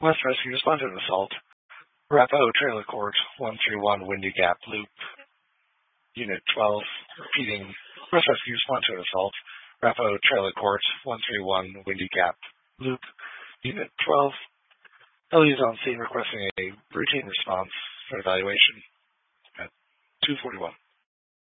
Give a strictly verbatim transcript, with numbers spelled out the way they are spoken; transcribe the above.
West Rescue respond to an assault. Rapo Trailer Court, one three one Windy Gap Loop. Unit twelve, repeating. West Rescue respond to an assault. Rapo Trailer Court, one three one Windy Gap Loop. Unit twelve. Ellie is on scene requesting a routine response for evaluation at two forty-one.